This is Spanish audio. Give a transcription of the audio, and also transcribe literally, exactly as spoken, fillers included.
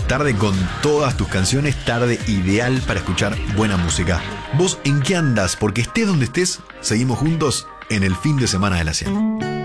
Tarde con todas tus canciones, tarde ideal para escuchar buena música. ¿Vos en qué andás? Porque estés donde estés, seguimos juntos en el fin de semana de la cien.